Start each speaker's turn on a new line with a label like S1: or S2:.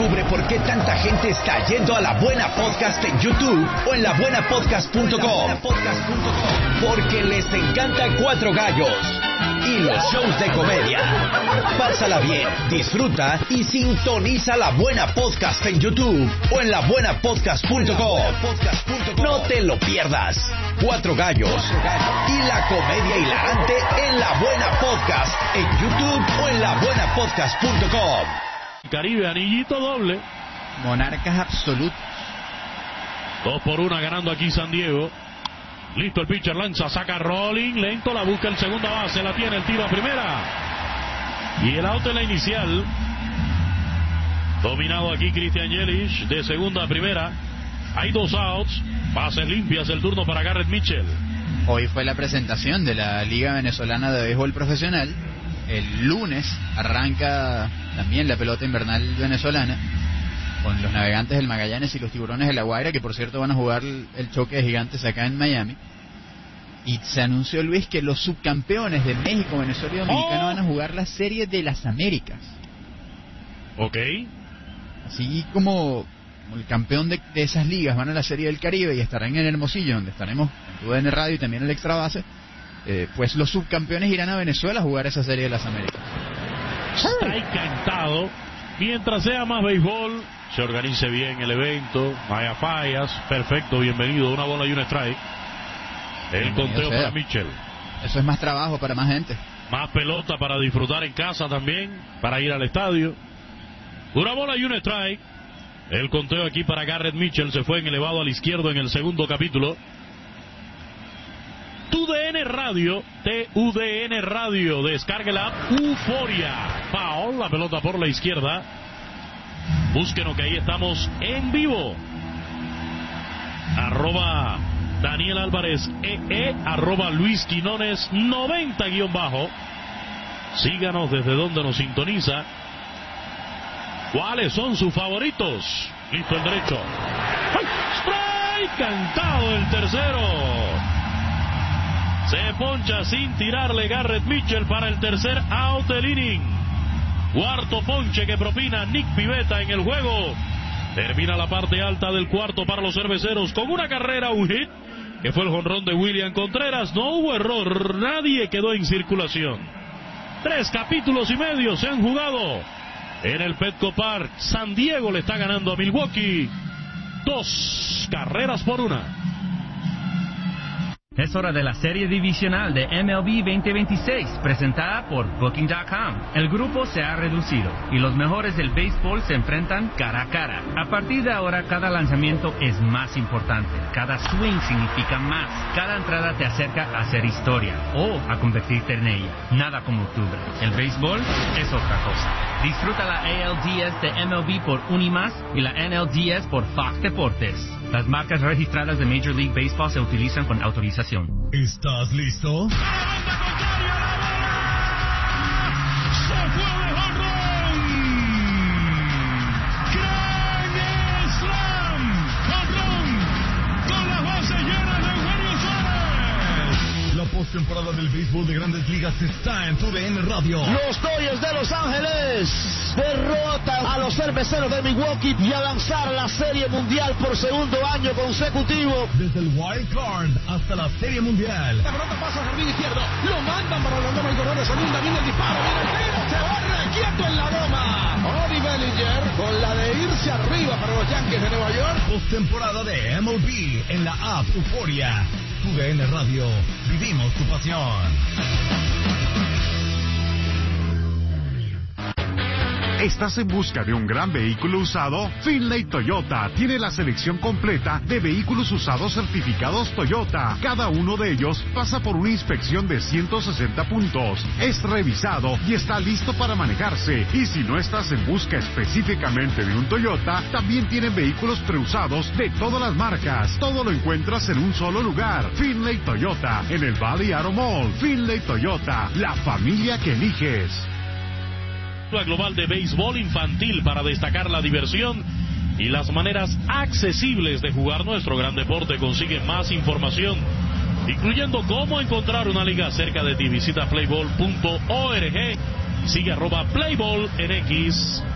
S1: Descubre por qué tanta gente está yendo a La Buena Podcast en YouTube o en labuenapodcast.com. Porque les encanta Cuatro Gallos y los shows de comedia. Pásala bien, disfruta y sintoniza La Buena Podcast en YouTube o en labuenapodcast.com. No te lo pierdas. Cuatro Gallos y la comedia hilarante en La Buena Podcast en YouTube o en labuenapodcast.com.
S2: Caribe, anillito doble.
S3: Monarcas absolutos.
S2: 2-1 ganando aquí San Diego. Listo el pitcher, lanza, saca rolling, lento, la busca el segunda base, la tiene, el tiro a primera. Y el out en la inicial. Dominado aquí Christian Yelich, de segunda a primera. Hay 2 outs, bases limpias, el turno para Garrett Mitchell.
S3: Hoy fue la presentación de la Liga Venezolana de Béisbol Profesional. El lunes arranca también la pelota invernal venezolana con los Navegantes del Magallanes y los Tiburones de La Guaira, que por cierto van a jugar el choque de gigantes acá en Miami. Y se anunció, Luis, que los subcampeones de México, Venezuela y Dominicana van a jugar la Serie de las Américas.
S2: Ok.
S3: Así como el campeón de esas ligas van a la Serie del Caribe y estarán en Hermosillo, donde estaremos en UDN Radio y también en el Extra Base, pues los subcampeones irán a Venezuela a jugar esa Serie de las Américas.
S2: Está encantado. Mientras sea más béisbol, se organice bien el evento, no haya fallas, perfecto, bienvenido, 1 bola y 1 strike. El conteo para Mitchell.
S3: Eso es más trabajo para más gente.
S2: Más pelota para disfrutar en casa también, para ir al estadio. 1 bola y 1 strike. El conteo aquí para Garrett Mitchell, se fue en elevado al izquierdo en el segundo capítulo. TUDN Radio, TUDN Radio, descargue la app Euforia. Foul, la pelota por la izquierda. Búsquenos que ahí estamos en vivo. Arroba Daniel Álvarez arroba Luis Quinones 90_. Síganos desde donde nos sintoniza. ¿Cuáles son sus favoritos? Listo el derecho. Strike, cantado el tercero. Se poncha sin tirarle Garrett Mitchell para el tercer out del inning. Cuarto ponche que propina Nick Pivetta en el juego. Termina la parte alta del cuarto para los cerveceros con una carrera, un hit, que fue el jonrón de William Contreras. No hubo error, nadie quedó en circulación. 3 capítulos y medio se han jugado en el Petco Park. San Diego le está ganando a Milwaukee 2 carreras por 1.
S4: Es hora de la serie divisional de MLB 2026, presentada por Booking.com. El grupo se ha reducido y los mejores del béisbol se enfrentan cara a cara. A partir de ahora, cada lanzamiento es más importante. Cada swing significa más. Cada entrada te acerca a hacer historia o a convertirte en ella. Nada como octubre. El béisbol es otra cosa. Disfruta la ALDS de MLB por Unimas y la NLDS por Fox Deportes. Las marcas registradas de Major League Baseball se utilizan con autorización.
S5: ¿Estás listo? Postemporada del béisbol de Grandes Ligas está en TUDN Radio.
S6: Los Dodgers de Los Ángeles derrotan a los Cerveceros de Milwaukee y a lanzar la Serie Mundial por segundo año consecutivo.
S5: Desde el Wild Card hasta la Serie Mundial.
S6: La pelota pasa al jardín izquierdo, lo mandan para la loma y corredor de segunda, viene el disparo, viene el tiro, se barre quieto en la loma. Odi Bellinger con la de irse arriba para los Yankees de Nueva York.
S5: Postemporada de MLB en la app Euforia. TUDN Radio, vivimos tu pasión.
S7: ¿Estás en busca de un gran vehículo usado? Finlay Toyota tiene la selección completa de vehículos usados certificados Toyota. Cada uno de ellos pasa por una inspección de 160 puntos. Es revisado y está listo para manejarse. Y si no estás en busca específicamente de un Toyota, también tienen vehículos preusados de todas las marcas. Todo lo encuentras en un solo lugar. Finlay Toyota, en el Valley Auto Mall. Finlay Toyota, la familia que eliges.
S2: Global de béisbol infantil para destacar la diversión y las maneras accesibles de jugar nuestro gran deporte. Consigue más información, incluyendo cómo encontrar una liga cerca de ti. Visita playball.org. Sigue @playball en X.